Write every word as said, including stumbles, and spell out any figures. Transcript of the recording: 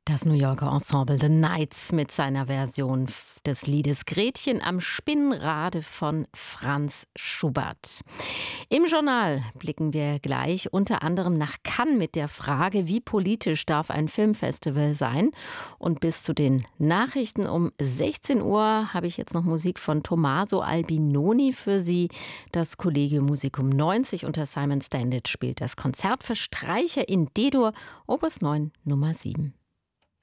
Das New Yorker Ensemble The Knights mit seiner Version f- des Liedes Gretchen am Spinnrade von Franz Schubert. Im Journal blicken wir gleich unter anderem nach Cannes mit der Frage, wie politisch darf ein Filmfestival sein? Und bis zu den Nachrichten um sechzehn Uhr habe ich jetzt noch Musik von Tommaso Albinoni für Sie. Das Collegium Musicum neunzig unter Simon Standage spielt das Konzert für Streicher in D-Dur, Opus neun Nummer sieben.